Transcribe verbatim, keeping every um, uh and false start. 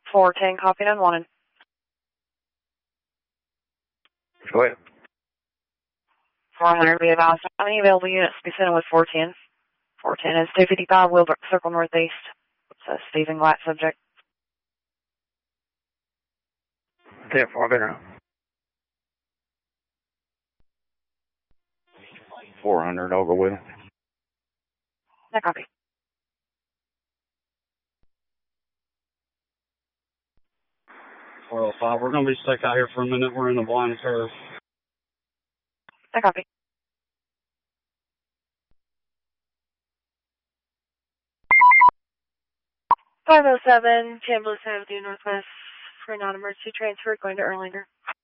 four ten, copy and unwanted. Go ahead. four hundred, be advised. Any available units to be sent in with four ten. four ten is two fifty-five Wilbert Circle Northeast. It's Stephen Glatt, subject. ten four, been around. four hundred, I'll go with him. No copy. four oh five, we're going to be stuck out here for a minute. We're in the blind curve. No copy. five oh seven, Chambliss Avenue Northwest for non-emergency transfer going to Erlanger.